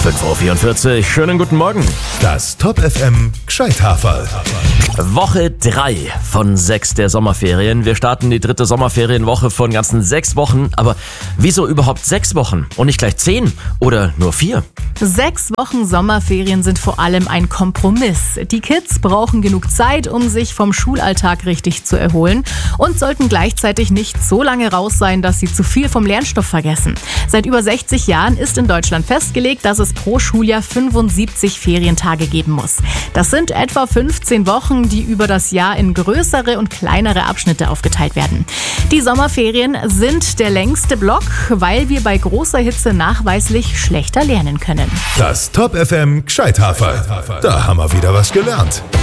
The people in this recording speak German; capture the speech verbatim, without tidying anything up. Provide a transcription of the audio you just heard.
fünf Uhr vierundvierzig, schönen guten Morgen. Das Top F M Gscheithaferl. Woche drei von sechs der Sommerferien. Wir starten die dritte Sommerferienwoche von ganzen sechs Wochen. Aber wieso überhaupt sechs Wochen und nicht gleich zehn oder nur vier? Sechs Wochen Sommerferien sind vor allem ein Kompromiss. Die Kids brauchen genug Zeit, um sich vom Schulalltag richtig zu erholen und sollten gleichzeitig nicht so lange raus sein, dass sie zu viel vom Lernstoff vergessen. Seit über sechzig Jahren ist in Deutschland festgelegt, dass es pro Schuljahr fünfundsiebzig Ferientage geben muss. Das sind etwa fünfzehn Wochen, die über das Jahr in größere und kleinere Abschnitte aufgeteilt werden. Die Sommerferien sind der längste Block, weil wir bei großer Hitze nachweislich schlechter lernen können. Das Top F M Gscheithaferl. Da haben wir wieder was gelernt.